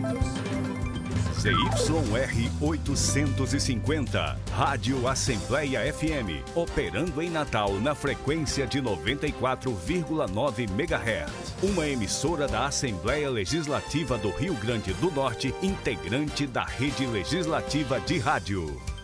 ZYR 850, Rádio Assembleia FM, operando em Natal na frequência de 94,9 MHz. Uma emissora da Assembleia Legislativa do Rio Grande do Norte, integrante da Rede Legislativa de Rádio.